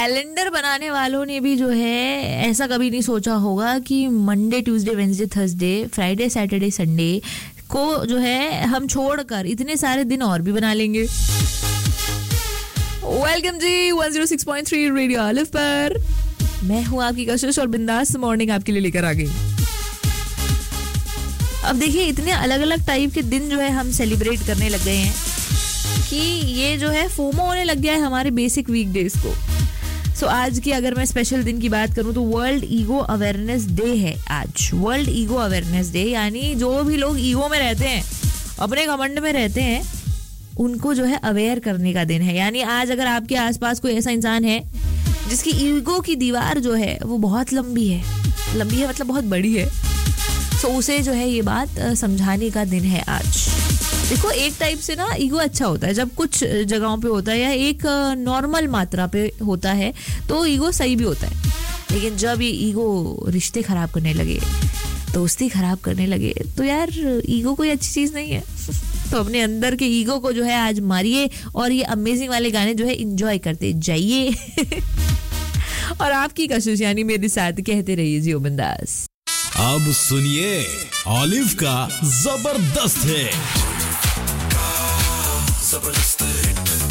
Calendar बनाने वालों ने भी जो है ऐसा कभी नहीं सोचा होगा कि Monday, Tuesday, Wednesday, Thursday, Friday, Saturday, Sunday को जो है हम छोड़कर इतने सारे दिन और भी बना लेंगे। वेलकम जी 106.3 रेडियो आलिफ पर। मैं हूँ आपकी कशिश और बिंदास मॉर्निंग आपके लिए लेकर आ गई। अब देखिए इतने अलग अलग टाइप के दिन जो है हम सेलिब्रेट करने लग गए हैं कि ये जो है फोमो होने लग गया है हमारे बेसिक वीकडेज को। सो आज की अगर मैं स्पेशल दिन की बात करूं तो वर्ल्ड ईगो अवेयरनेस डे है आज। वर्ल्ड ईगो अवेयरनेस डे यानी जो भी लोग ईगो में रहते हैं, अपने घमंड में रहते हैं, उनको जो है अवेयर करने का दिन है। यानी आज अगर आपके आसपास कोई ऐसा इंसान है जिसकी ईगो की दीवार जो है वो बहुत लंबी है मतलब बहुत बड़ी है, तो उसे जो है ये बात समझाने का दिन है आज। देखो एक टाइप से ना ईगो अच्छा होता है जब कुछ जगहों पे होता है या एक नॉर्मल मात्रा पे होता है तो ईगो सही भी होता है। लेकिन जब ये ईगो रिश्ते खराब करने लगे, दोस्ती खराब करने लगे, तो यार ईगो कोई अच्छी चीज नहीं है। तो अपने अंदर के ईगो को जो है आज मारिए और ये अमेजिंग वाले गाने जो है एंजॉय करते जाइए। और आपकी कशिश यानी मेरे साथ कहते रहिए जियो बिंदास। अब सुनिए ऑलिव का जबरदस्त है।